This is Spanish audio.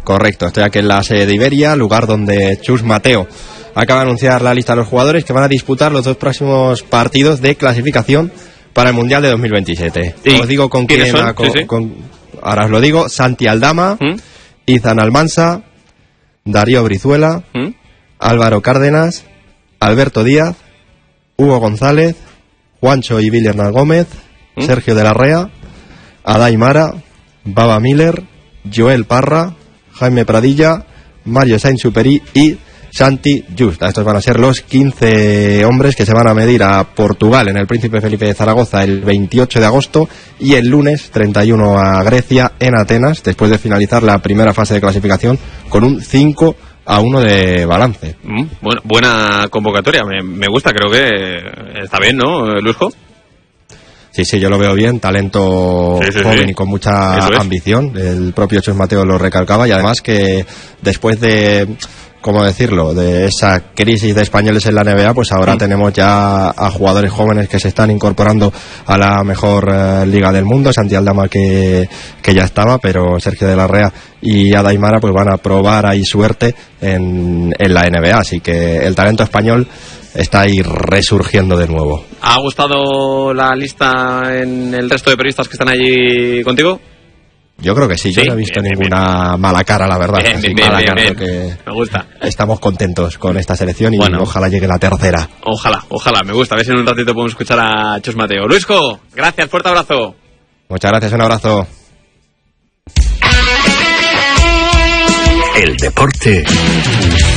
Correcto, estoy aquí en la sede de Iberia, lugar donde Chus Mateo acaba de anunciar la lista de los jugadores que van a disputar los 2 próximos partidos de clasificación para el Mundial de 2027. Os digo con quién. Ahora os lo digo: Santi Aldama, Izan Almansa, Darío Brizuela, Álvaro Cárdenas, Alberto Díaz, Hugo González, Juancho y Villerna Gómez, Sergio de la Rea, Adai Mara, Baba Miller, Joel Parra, Jaime Pradilla, Mario Sainz-Superi y Santi Justa. Estos van a ser los 15 hombres que se van a medir a Portugal en el Príncipe Felipe de Zaragoza el 28 de agosto y el lunes 31 a Grecia en Atenas, después de finalizar la primera fase de clasificación con un 5-1 de balance. Bueno, buena convocatoria, me gusta, creo que está bien, ¿no, Luisjo? Sí, yo lo veo bien, talento joven y con mucha ambición. El propio Chus Mateo lo recalcaba, y además que después de, ¿cómo decirlo?, de esa crisis de españoles en la NBA, pues ahora tenemos ya a jugadores jóvenes que se están incorporando a la mejor liga del mundo. Santi Aldama que ya estaba, pero Sergio de la Rea y Adai Mara pues van a probar ahí suerte en la NBA, así que el talento español está ahí resurgiendo de nuevo. ¿Ha gustado la lista en el resto de periodistas que están allí contigo? Yo creo que sí, yo no he visto ninguna mala cara, la verdad. Bien. Me gusta. Estamos contentos con esta selección y ojalá llegue la tercera. Ojalá, me gusta. A ver si en un ratito podemos escuchar a Chus Mateo. Luisjo, gracias, fuerte abrazo. Muchas gracias, un abrazo. El deporte